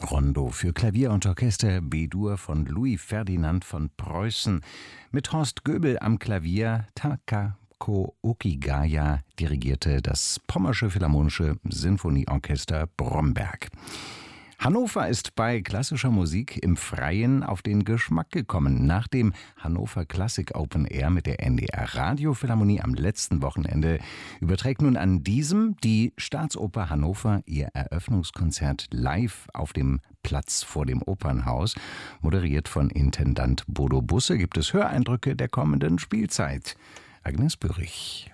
Rondo für Klavier und Orchester B-Dur von Louis Ferdinand von Preußen mit Horst Göbel am Klavier. Takako Okigaya dirigierte das Pommersche Philharmonische Sinfonieorchester Bromberg. Hannover ist bei klassischer Musik im Freien auf den Geschmack gekommen. Nach dem Hannover Classic Open Air mit der NDR Radiophilharmonie am letzten Wochenende überträgt nun an diesem die Staatsoper Hannover ihr Eröffnungskonzert live auf dem Platz vor dem Opernhaus. Moderiert von Intendant Bodo Busse gibt es Höreindrücke der kommenden Spielzeit. Agnes Bürich.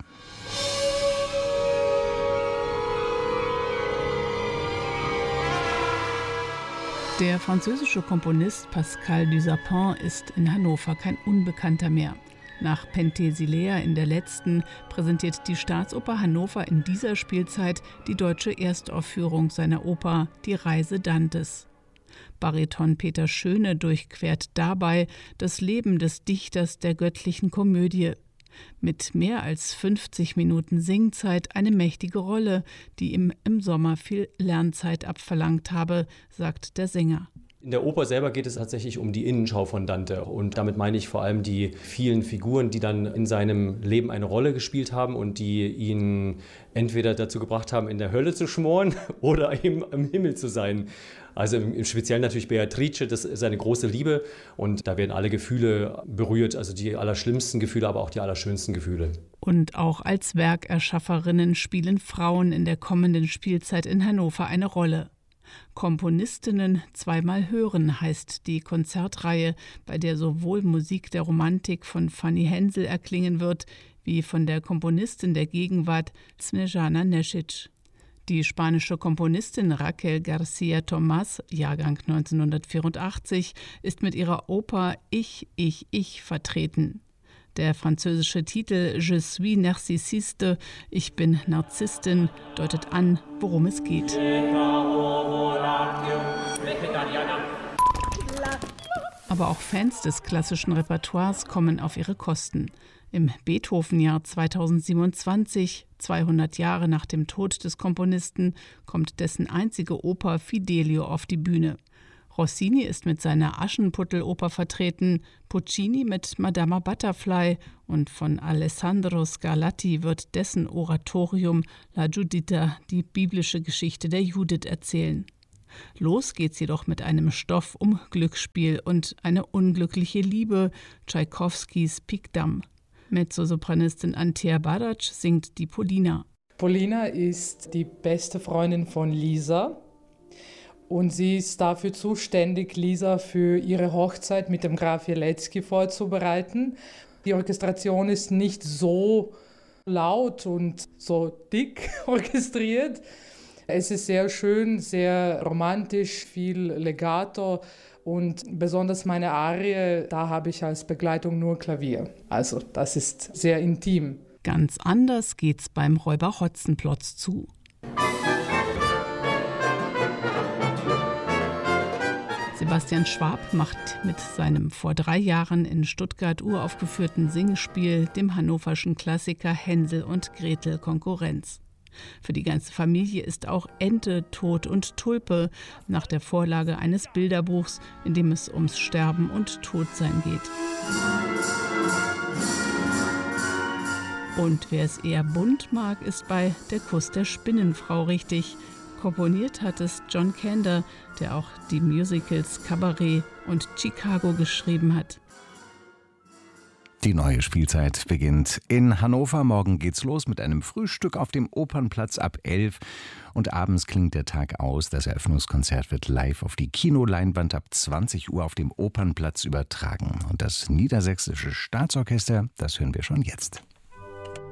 Der französische Komponist Pascal Dussapin ist in Hannover kein Unbekannter mehr. Nach Penthesilea in der letzten präsentiert die Staatsoper Hannover in dieser Spielzeit die deutsche Erstaufführung seiner Oper Die Reise Dantes. Bariton Peter Schöne durchquert dabei das Leben des Dichters der göttlichen Komödie. Mit mehr als 50 Minuten Singzeit eine mächtige Rolle, die ihm im Sommer viel Lernzeit abverlangt habe, sagt der Sänger. In der Oper selber geht es tatsächlich um die Innenschau von Dante. Und damit meine ich vor allem die vielen Figuren, die dann in seinem Leben eine Rolle gespielt haben und die ihn entweder dazu gebracht haben, in der Hölle zu schmoren oder eben im Himmel zu sein. Also im Speziellen natürlich Beatrice, das ist seine große Liebe. Und da werden alle Gefühle berührt, also die allerschlimmsten Gefühle, aber auch die allerschönsten Gefühle. Und auch als Werkerschafferinnen spielen Frauen in der kommenden Spielzeit in Hannover eine Rolle. Komponistinnen zweimal hören heißt die Konzertreihe, bei der sowohl Musik der Romantik von Fanny Hensel erklingen wird, wie von der Komponistin der Gegenwart Snejana Nešić. Die spanische Komponistin Raquel García Tomás, Jahrgang 1984, ist mit ihrer Oper Ich vertreten. Der französische Titel Je suis narcissiste, ich bin Narzisstin, deutet an, worum es geht. Aber auch Fans des klassischen Repertoires kommen auf ihre Kosten. Im Beethoven-Jahr 2027, 200 Jahre nach dem Tod des Komponisten, kommt dessen einzige Oper Fidelio auf die Bühne. Rossini ist mit seiner Aschenputtel-Oper vertreten, Puccini mit Madama Butterfly und von Alessandro Scarlatti wird dessen Oratorium La Giudita, die biblische Geschichte der Judith, erzählen. Los geht's jedoch mit einem Stoff um Glücksspiel und eine unglückliche Liebe, Tschaikowskis Pikdam. Mezzosopranistin Antea Barac singt die Polina. Polina ist die beste Freundin von Lisa und sie ist dafür zuständig, Lisa für ihre Hochzeit mit dem Graf Jelecki vorzubereiten. Die Orchestration ist nicht so laut und so dick orchestriert. Es ist sehr schön, sehr romantisch, viel Legato. Und besonders meine Arie, da habe ich als Begleitung nur Klavier. Also das ist sehr intim. Ganz anders geht's beim Räuber Hotzenplotz zu. Sebastian Schwab macht mit seinem vor 3 Jahren in Stuttgart uraufgeführten Singspiel dem hannoverschen Klassiker Hänsel und Gretel Konkurrenz. Für die ganze Familie ist auch Ente, Tod und Tulpe nach der Vorlage eines Bilderbuchs, in dem es ums Sterben und Todsein geht. Und wer es eher bunt mag, ist bei Der Kuss der Spinnenfrau richtig. Komponiert hat es John Kander, der auch die Musicals Cabaret und Chicago geschrieben hat. Die neue Spielzeit beginnt in Hannover. Morgen geht's los mit einem Frühstück auf dem Opernplatz ab 11 und abends klingt der Tag aus. Das Eröffnungskonzert wird live auf die Kinoleinwand ab 20 Uhr auf dem Opernplatz übertragen. Und das Niedersächsische Staatsorchester, das hören wir schon jetzt.